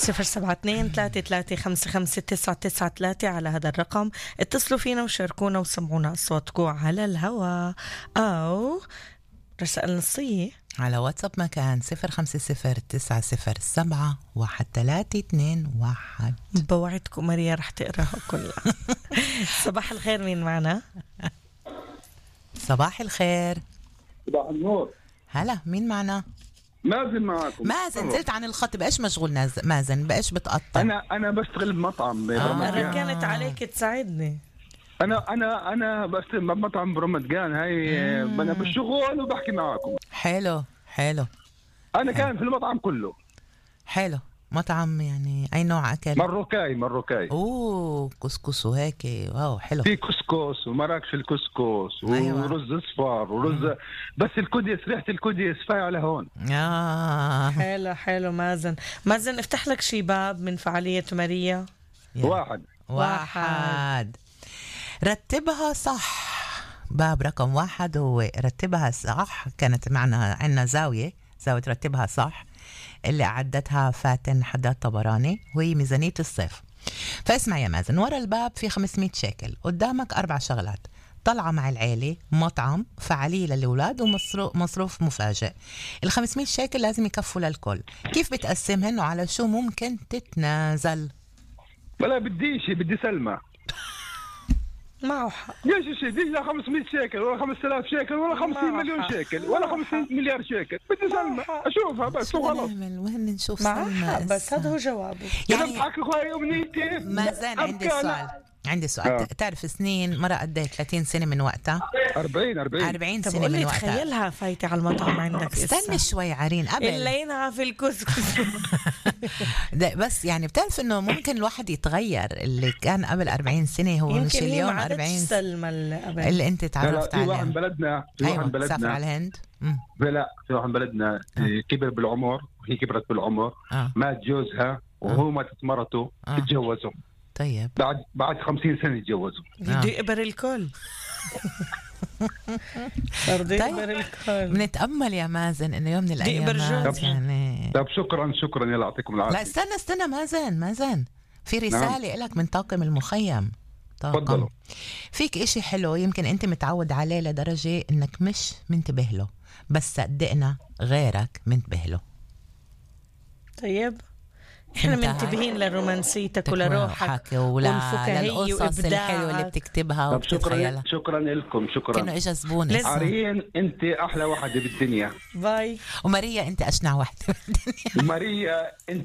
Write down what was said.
0723355993 على هذا الرقم اتصلوا فينا وشاركونا وسمعونا أصواتكم على الهواء أو رسائل نصية على واتساب مكان 0509671321. بوعدكم ماريا رح تقراها كلها. صباح الخير، مين معنا؟ صباح الخير. صباح النور. هلا، مين معنا؟ مازن معاكم. مازن، زلت عن الخط، بقاش مشغول مازن، بقاش بتقطع. انا بشتغل بمطعم أنا كانت عليك تساعدني. انا بشتغل بمطعم برمضان. هاي انا بالشغل وبحكي معاكم. حلو. انا كان في المطعم كله. حلو. مطعم يعني اي نوع اكل؟ مروكاي. اوه، كسكس وهيك. واو، حلو. في كسكس ومراكش الكسكس أيوة. ورز اصفر ورز بس الكديس، ريحه الكديس فاي على هون. حلو. مازن افتح لك شي باب من فعالية ماريا. واحد. رتبها صح. باب رقم 1 هو رتبها صح. كانت معنا عنا زاوية رتبها صح اللي أعدتها فاتن حداد طبراني، وهي ميزانية الصيف. فاسمع يا مازن، ورا الباب في 500 شيكل، قدامك 4 شغلات: طلعة مع العيلة، مطعم، فعالية للأولاد، ومصروف مفاجئ. 500 شيكل لازم يكفوا للكل. كيف بتقسمهن وعلى شو ممكن تتنازل؟ ولا بدي سلمى. معه حق. ليش دي لا 500 شيكل ولا 5000 شيكل ولا 50 مليون شيكل ولا 50 مليار شيكل. بدي سلمى اشوفها بس وخلاص. وين نشوف سلمى؟ بس هذا هو جوابه. يعني بضحك اخوي امنيتي. مازن، عندي سؤال. تعرف سنين مرة قديه 30 سنة من وقتها؟ 40 سنة من وقتها. تخيلها فايتة على المطعم عندك. استنى شوي عرين قبل اللي ينعى في الكسكس. بس يعني بتعرف انه ممكن الواحد يتغير. اللي كان قبل 40 سنة هو مش اليوم 40 سلمى اللي انت تعرفت عليه. في واحد بلدنا سافر على الهند. لا، في واحد بلدنا كبر بالعمر وهي كبرت بالعمر. مات جوزها وهو ماتت مرته. تتجوزوا. طيب بعد 50 سنة يتجوزوا. بده يقبر الكل. طيب بنتأمل يا مازن انه يوم من الايام يعني. طب شكرا يلا يعطيكم العافية. لا استنى مازن في رسالة لك من طاقم المخيم. تفضلوا. فيك اشي حلو يمكن انت متعود عليه لدرجة انك مش منتبه له، بس صدقنا غيرك منتبه له. طيب احنا منتبهين لرومانسيتك ولروحك والفكاهية والقصص الحلوة اللي بتكتبها وبتتخيلها. شكرا لكم. كأنه اجا زبونة. عرين انت احلى واحدة بالدنيا. باي. وماريا انت اشنع واحدة بالدنيا. ماريا انت